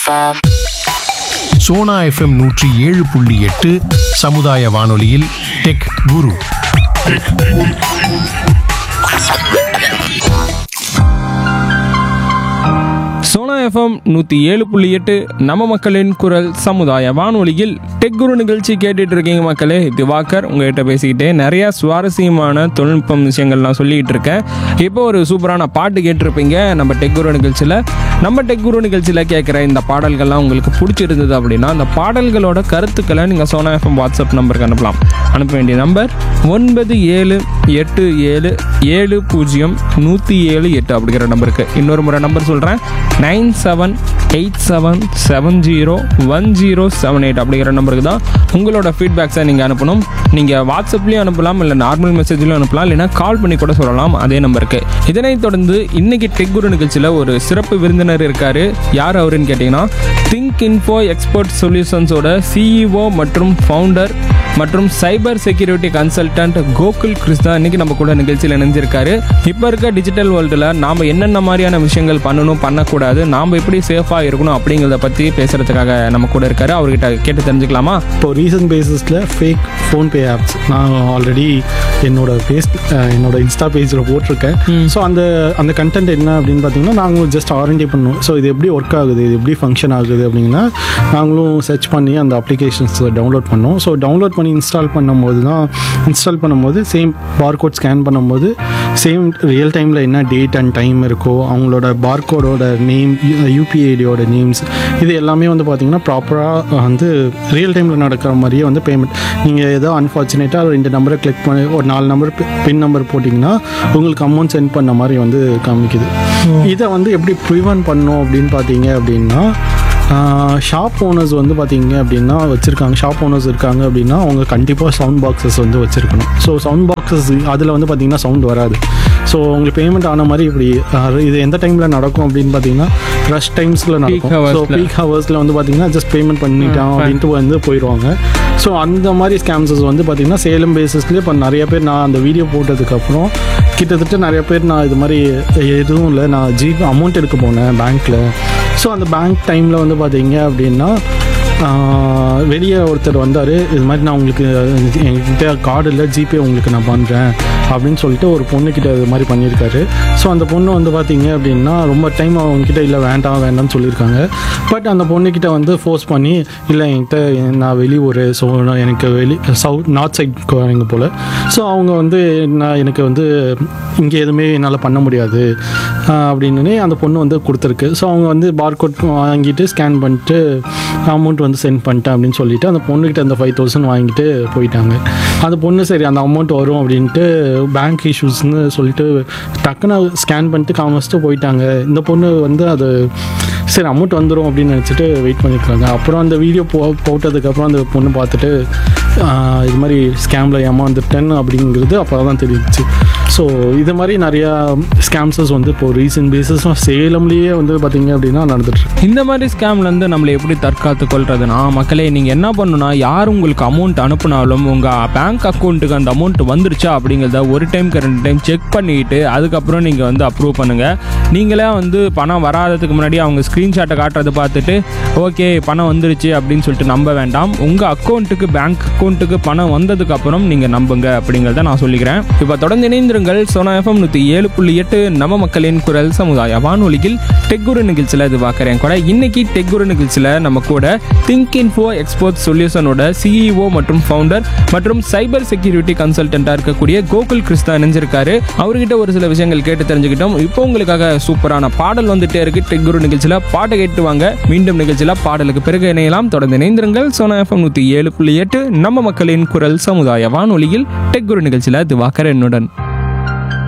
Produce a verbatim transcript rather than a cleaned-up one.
FM. Sona FM நூற்றி ஏழு புள்ளி எட்டு சமுதாய வானொலியில் டெக் குரு. சோனா எஃப்எம் நூற்றி ஏழு புள்ளி எட்டு நம்ம மக்களின் குரல் சமுதாய வானொலியில் டெக் குரு நிகழ்ச்சி கேட்டுட்டு இருக்கீங்க மக்களே. திவாகர் உங்ககிட்ட பேசிக்கிட்டே நிறையா சுவாரஸ்யமான தொழில்நுட்பம் விஷயங்கள் நான் சொல்லிக்கிட்டு இருக்கேன். இப்போ ஒரு சூப்பரான பாட்டு கேட்டிருப்பீங்க நம்ம டெக் குரு நிகழ்ச்சியில். நம்ம டெக் குரு நிகழ்ச்சியில் கேட்குற இந்த பாடல்கள்லாம் உங்களுக்கு பிடிச்சிருந்தது அப்படின்னா அந்த பாடல்களோட கருத்துக்களை நீங்கள் சோனா எஃப்எம் வாட்ஸ்அப் நம்பருக்கு அனுப்பலாம். அனுப்ப வேண்டிய நம்பர் ஒன்பது ஏழு எட்டு ஏழு ஏழு பூஜ்ஜியம் நூற்றி ஏழு எட்டு அப்படிங்கிற நம்பருக்கு. இன்னொரு முறை நம்பர் சொல்கிறேன், nine seven eight seven seven zero one zero seven eight அப்படிங்கிற நம்பருக்கு தான் உங்களோட ஃபீட்பேக்ஸை நீங்கள் அனுப்பணும். நீங்கள் வாட்ஸ்அப்லேயும் அனுப்பலாம், இல்லை நார்மல் மெசேஜ்லையும் அனுப்பலாம், இல்லைனா கால் பண்ணி கூட சொல்லலாம் அதே நம்பருக்கு. இதனைத் தொடர்ந்து இன்னைக்கு டெக் குரு நிகழ்ச்சியில் ஒரு சிறப்பு விருந்தினர் இருக்கார். யார் அவருன்னு கேட்டிங்கன்னா, திங்க் இன்ஃபோ எக்ஸ்பர்ட் சொல்யூஷன்ஸோட சிஇஓ மற்றும் ஃபவுண்டர் மற்றும் cyber security consultant Gokul Krishna இன்னைக்கு நம்ம கூட நிகழ்ச்சியில் இணைஞ்சிருக்காரு. இப்போ இருக்க டிஜிட்டல் வேர்ல்டில் நாம் என்னென்ன மாதிரியான விஷயங்கள் பண்ணணும், பண்ணக்கூடாது, நாம் எப்படி சேஃபாக இருக்கணும் அப்படிங்கிறத பற்றி பேசுகிறதுக்காக நம்ம கூட இருக்காரு. அவர்கிட்ட கேட்டு தெரிஞ்சுக்கலாமா? இப்போ ரீசன்ட் பேசிஸில் ஃபேக் ஃபோன்பே ஆப்ஸ் நான் ஆல்ரெடி என்னோட பேஸ் என்னோட இன்ஸ்டா பேஜில் போட்டிருக்கேன். ஸோ அந்த அந்த கண்டென்ட் என்ன அப்படின்னு பார்த்தீங்கன்னா, நாங்களும் ஜஸ்ட் ஆரண்டி பண்ணுவோம். ஸோ இது எப்படி ஒர்க் ஆகுது, இது எப்படி ஃபங்க்ஷன் ஆகுது அப்படின்னா நாங்களும் சர்ச் பண்ணி அந்த அப்ளிகேஷன்ஸ் டவுன்லோட் பண்ணோம். ஸோ டவுன்லோட் பண்ணி இன்ஸ்டால் பண்ணும்போது தான் இன்ஸ்டால் பண்ணும்போது சேம் பார்கோட் ஸ்கேன் பண்ணும்போது சேம் ரியல் டைமில் என்ன டேட் அண்ட் டைம் இருக்கோ அவங்களோட பார்கோடோட நேம், யூபிஐடியோட நேம்ஸ், இது எல்லாமே வந்து பார்த்திங்கன்னா ப்ராப்பராக வந்து ரியல் டைமில் நடக்கிற மாதிரியே வந்து பேமெண்ட். நீங்கள் ஏதோ அன்ஃபார்ச்சுனேட்டாக ரெண்டு நம்பரை கிளிக் பண்ணி ஒரு நாலு நம்பர் பின் நம்பர் போட்டிங்கன்னா உங்களுக்கு அமௌண்ட் சென்ட் பண்ண மாதிரி வந்து காமிக்குது. இதை வந்து எப்படி ப்ரிவென்ட் பண்ணோம் அப்படின்னு பார்த்தீங்க அப்படின்னா, ஷாப் ஓனர்ஸ் வந்து பார்த்தீங்க அப்படின்னா வச்சுருக்காங்க ஷாப் ஓனர்ஸ் இருக்காங்க அப்படின்னா அவங்க கண்டிப்பாக சவுண்ட் பாக்ஸஸ் வந்து வச்சுருக்கணும். ஸோ சவுண்ட் பாக்ஸஸ் அதில் வந்து பார்த்திங்கன்னா சவுண்ட் வராது. ஸோ உங்களுக்கு பேமெண்ட் ஆன மாதிரி இப்படி இது எந்த டைமில் நடக்கும் அப்படின்னு பார்த்தீங்கன்னா ரஷ் டைம்ஸில் நடக்கும். ஸோ பீக் ஹவர்ஸில் வந்து பார்த்திங்கன்னா ஜஸ்ட் பேமெண்ட் பண்ணிட்டான் அப்படின்ட்டு வந்து போயிடுவாங்க. ஸோ அந்த மாதிரி ஸ்கேம்ஸஸ் வந்து பார்த்திங்கன்னா சேலம் பேசிஸ்லேயே இப்போ நிறைய பேர் நான் அந்த வீடியோ போட்டதுக்கப்புறம் கிட்டத்தட்ட நிறைய பேர் நான் இது மாதிரி எதுவும் இல்லை, நான் ஜிபே அமௌண்ட் எடுக்க போனேன் பேங்க்கில். ஸோ அந்த பேங்க் டைமில் வந்து பார்த்தீங்க அப்படின்னா வெளியே ஒருத்தர் வந்தார், இது மாதிரி நான் உங்களுக்கு எங்ககிட்ட கார்டு இல்லை, ஜிபே உங்களுக்கு நான் பண்ணுறேன் அப்படின்னு சொல்லிட்டு ஒரு பொண்ணுக்கிட்ட இது மாதிரி பண்ணியிருக்காரு. ஸோ அந்த பொண்ணு வந்து பார்த்தீங்க அப்படின்னா ரொம்ப டைம் அவங்கக்கிட்ட இல்லை வேண்டாம் வேண்டாம்னு சொல்லியிருக்காங்க. பட் அந்த பொண்ணுக்கிட்ட வந்து ஃபோர்ஸ் பண்ணி இல்லை என்கிட்ட நான் வெளியூர், ஸோ எனக்கு வெளி சவுத் நார்த் சைட் வரீங்க போல். ஸோ அவங்க வந்து நான் எனக்கு வந்து இங்கே எதுவுமே என்னால் பண்ண முடியாது அப்படின்னு அந்த பொண்ணு வந்து கொடுத்துருக்கு. ஸோ அவங்க வந்து பார்கோட் வாங்கிட்டு ஸ்கேன் பண்ணிட்டு அமௌண்ட் வந்து சென்ட் பண்ணிட்டேன் அப்படின்னு சொல்லிட்டு அந்த பொண்ணுக்கிட்ட அந்த ஃபைவ் தௌசண்ட் வாங்கிட்டு போயிட்டாங்க. அந்த பொண்ணு சரி அந்த அமௌண்ட் வரும் அப்படின்ட்டு பேங்க் இஷ்யூஸ்ன்னு சொல்லிட்டு டக்குன்னு ஸ்கேன் பண்ணிட்டு காமிச்சிட்டு போயிட்டாங்க. இந்த பொண்ணு வந்து அது சரி அமௌண்ட் வந்துடும் அப்படின்னு நினச்சிட்டு வெயிட் பண்ணியிருக்காங்க. அப்புறம் அந்த வீடியோ போ போட்டதுக்கப்புறம் அந்த பொண்ணு பார்த்துட்டு இது மாதிரி ஸ்கேமில் ஏமாந்துட்டேன் அப்படிங்கிறது அப்போ தான் தெரிஞ்சிச்சு. ஸோ இது மாதிரி நிறையா ஸ்கேம்ஸஸ் வந்து இப்போ ரீசன்ட் பேஸஸ் சேலம்லேயே வந்து பார்த்திங்க அப்படின்னா நடந்துட்டுருக்கு. இந்த மாதிரி ஸ்கேம்லேருந்து நம்மளை எப்படி தற்காத்து கொள்றதுனா, மக்களே நீங்கள் என்ன பண்ணணும்னா, யார் உங்களுக்கு அமௌண்ட் அனுப்புனாலும் உங்கள் பேங்க் அக்கௌண்ட்டுக்கு அந்த அமௌண்ட் வந்துருச்சா அப்படிங்கிறத ஒரு டைம்க்கு ரெண்டு டைம் செக் பண்ணிவிட்டு அதுக்கப்புறம் நீங்கள் வந்து அப்ரூவ் பண்ணுங்கள். நீங்களே வந்து பணம் வராததுக்கு முன்னாடி அவங்க ஸ்க்ரீன்ஷாட்டை காட்டுறதை பார்த்துட்டு ஓகே பணம் வந்துருச்சு அப்படின்னு சொல்லிட்டு நம்ப வேண்டாம். உங்கள் அக்கௌண்ட்டுக்கு பேங்க் அக்கௌண்ட்டுக்கு பணம் வந்ததுக்கப்புறம் நீங்கள் நம்புங்க அப்படிங்கிறத நான் சொல்லிக்கிறேன். இப்போ தொடர்ந்து இணைந்திருங்கள் சோனா எஃப்எம் நூற்றி ஏழு புள்ளி எட்டு நம்ம மக்களின் குரல் சமுதாய வானொலியில் டெக் குரு நிகழ்ச்சியில் இது பார்க்குறேன் கூட. இன்னைக்கு டெக் குரு நிகழ்ச்சியில் நம்ம கூட திங்க் இன்ஃபோ எக்ஸ்பர்ட் சொல்யூஷனோட சிஇஓ மற்றும் ஃபவுண்டர் மற்றும் சைபர் செக்யூரிட்டி கன்சல்டன்ட்டாக இருக்கக்கூடிய கோகுல் கிருஷ்ணா இணைஞ்சிருக்காரு. அவர்கிட்ட ஒரு சில விஷயங்கள் கேட்டு தெரிஞ்சுக்கிட்டோம். இப்போ உங்களுக்காக சூப்பரான பாடல் வந்துட்டே இருக்கு. டெக் குரு நிகழ்ச்சியில் பாட்டை கேட்டு வாங்க. மீண்டும் நிகழ்ச்சியில் பாடலுக்கு பிறகு இணையலாம். தொடர்ந்து இணைந்திருங்கள் சோனா எஃப்எம் நூற்றி ஏழு புள்ளி எட்டு நம்ம மக்களின் குரல் சமுதாய வானொலியில் டெக் குரு நிகழ்ச்சியில் இது பார்க்குறேன் என்னுடன்.